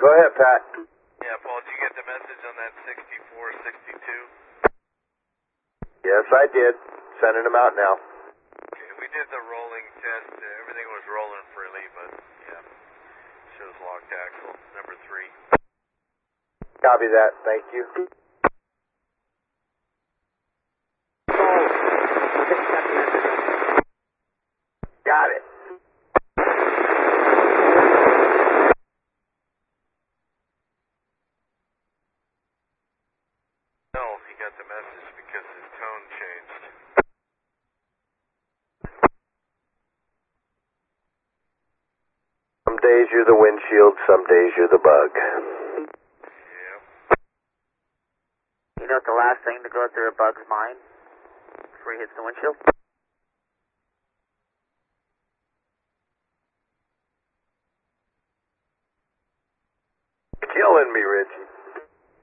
Go ahead, Pat. Yeah, Paul, did you get the message on that 6462? Yes, I did. Sending them out now. Okay, we did the rolling test. Everything was rolling freely, but yeah, shows locked axle, number 3. Copy that. Thank you. Got it. No, he got the message because his tone changed. Some days you're the windshield, some days you're the bug. Yeah. You know what the last thing to go through a bug's mind before he hits the windshield? You're killing me, Richie.